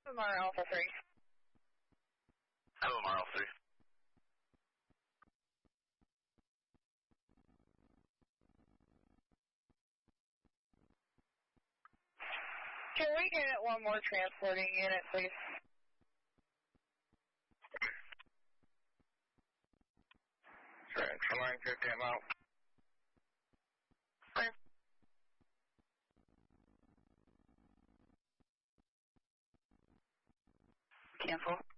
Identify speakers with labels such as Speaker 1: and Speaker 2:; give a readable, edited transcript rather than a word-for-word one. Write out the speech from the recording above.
Speaker 1: Lamar Alpha 3.
Speaker 2: Hello, Lamar Alpha 3.
Speaker 1: Can we get one more transporting unit, please?
Speaker 2: Central line 50 out.
Speaker 1: Okay. Cancel.